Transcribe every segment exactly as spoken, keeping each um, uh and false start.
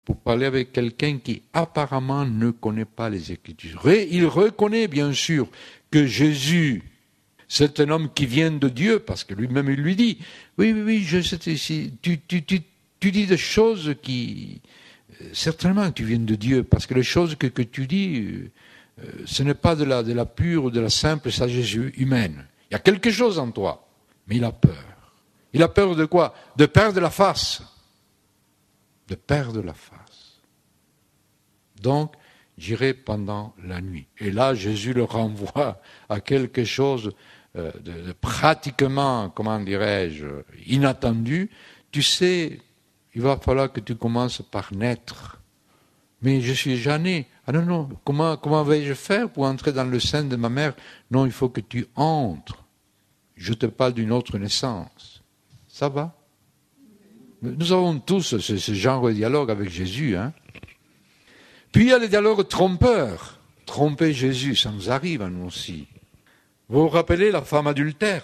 pour parler avec quelqu'un qui apparemment ne connaît pas les Écritures. Il reconnaît bien sûr que Jésus, c'est un homme qui vient de Dieu, parce que lui-même il lui dit, oui, oui, oui, je sais, tu, tu, tu, tu dis des choses qui, certainement tu viens de Dieu, parce que les choses que, que tu dis, euh, ce n'est pas de la, de la pure ou de la simple sagesse humaine. Il y a quelque chose en toi, mais il a peur. Il a peur de quoi? De perdre la face. De perdre la face. Donc, j'irai pendant la nuit. Et là, Jésus le renvoie à quelque chose euh, de, de pratiquement, comment dirais-je, inattendu. Tu sais, il va falloir que tu commences par naître. Mais je suis déjà né. Ah non, non, comment, comment vais-je faire pour entrer dans le sein de ma mère? Non, il faut que tu entres. Je te parle d'une autre naissance. Ça va? Nous avons tous ce, ce genre de dialogue avec Jésus. Hein. Puis il y a le dialogue trompeur. Tromper Jésus, ça nous arrive à nous aussi. Vous vous rappelez la femme adultère?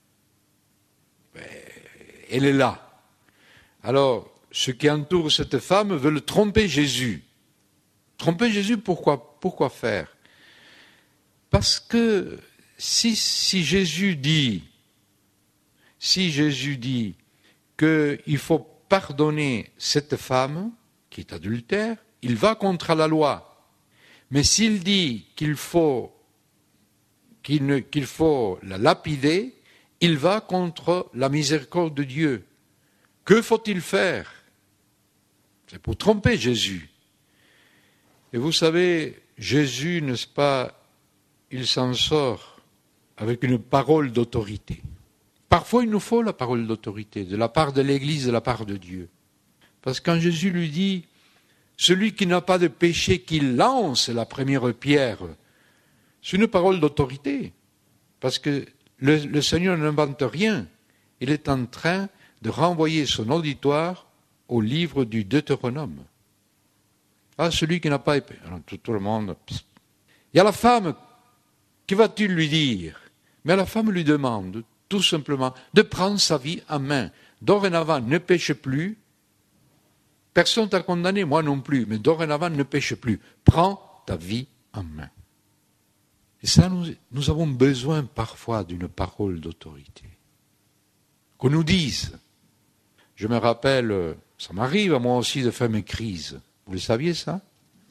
Elle est là. Alors, ceux qui entourent cette femme veulent tromper Jésus. Tromper Jésus, pourquoi, pourquoi faire? Parce que si, si Jésus dit, si Jésus dit qu'il faut pardonner cette femme qui est adultère, il va contre la loi. Mais s'il dit qu'il faut, qu'il ne, qu'il faut la lapider, il va contre la miséricorde de Dieu. Que faut-il faire? C'est pour tromper Jésus. Et vous savez, Jésus, n'est-ce pas, il s'en sort avec une parole d'autorité. Parfois, il nous faut la parole d'autorité, de la part de l'Église, de la part de Dieu. Parce que quand Jésus lui dit, celui qui n'a pas de péché, qu'il lance la première pierre, c'est une parole d'autorité. Parce que le, le Seigneur n'invente rien. Il est en train de renvoyer son auditoire au livre du Deutéronome. Ah, celui qui n'a pas épée. Alors, tout, tout le monde. Psst. Il y a la femme. Que va-t-il lui dire? Mais la femme lui demande tout simplement de prendre sa vie en main. Dorénavant, ne pêche plus. Personne t'a condamné, moi non plus, mais dorénavant, ne pêche plus. Prends ta vie en main. Et ça, nous, nous avons besoin parfois d'une parole d'autorité. Qu'on nous dise. Je me rappelle, ça m'arrive à moi aussi de faire mes crises. Vous le saviez ça?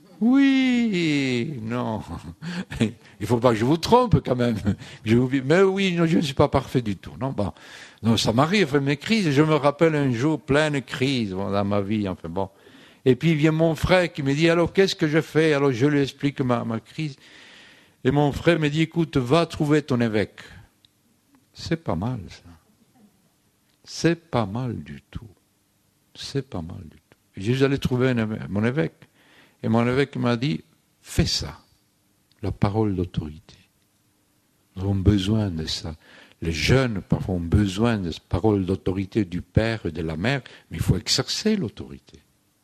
Oui, non. Il ne faut pas que je vous trompe quand même. Je vous... Mais oui, non, je ne suis pas parfait du tout. Non, bon. Non, ça m'arrive de faire mes crises. Je me rappelle un jour pleine crise bon, dans ma vie. Enfin bon. Et puis il vient mon frère qui me dit, alors qu'est-ce que je fais? Alors je lui explique ma, ma crise. Et mon frère me dit, écoute, va trouver ton évêque. C'est pas mal ça. C'est pas mal du tout. C'est pas mal du tout. Et je suis allé trouver un, mon évêque. Et mon évêque m'a dit, fais ça. La parole d'autorité. Nous avons besoin de ça. Les jeunes, parfois, ont besoin de cette parole d'autorité du père et de la mère, mais il faut exercer l'autorité.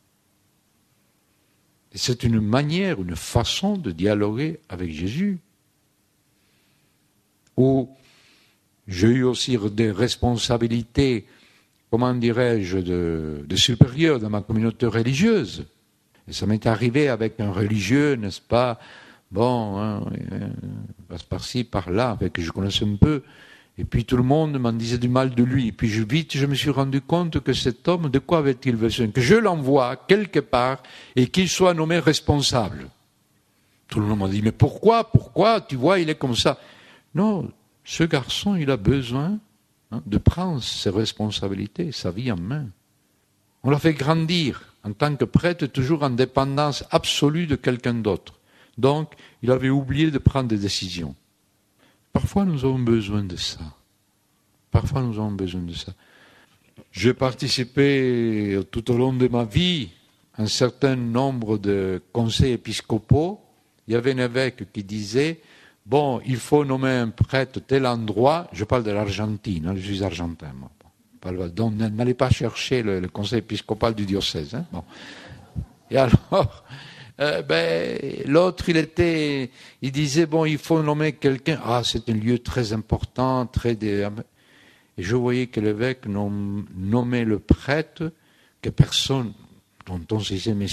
Et c'est une manière, une façon de dialoguer avec Jésus. Où j'ai eu aussi des responsabilités, comment dirais-je, de, de supérieur dans ma communauté religieuse. Et ça m'est arrivé avec un religieux, n'est-ce pas, bon, hein, passe par-ci, par-là, que je connaissais un peu, et puis tout le monde m'en disait du mal de lui. Et puis je, vite, je me suis rendu compte que cet homme, de quoi avait-il besoin? Que je l'envoie quelque part et qu'il soit nommé responsable. Tout le monde m'a dit, mais pourquoi, pourquoi, tu vois, il est comme ça. Non, ce garçon, il a besoin hein, de prendre ses responsabilités, sa vie en main. On l'a fait grandir en tant que prêtre, toujours en dépendance absolue de quelqu'un d'autre. Donc, il avait oublié de prendre des décisions. Parfois, nous avons besoin de ça. Parfois, nous avons besoin de ça. J'ai participé tout au long de ma vie à un certain nombre de conseils épiscopaux. Il y avait un évêque qui disait, bon, il faut nommer un prêtre tel endroit. Je parle de l'Argentine, hein, je suis argentin, moi. Donc, n'allez pas chercher le, le conseil épiscopal du diocèse. Hein, bon. Et alors, euh, ben, l'autre, il était, il disait, bon, il faut nommer quelqu'un. Ah, c'est un lieu très important, très... Dé... Et je voyais que l'évêque nom, nommait le prêtre, que personne, Entonces dice,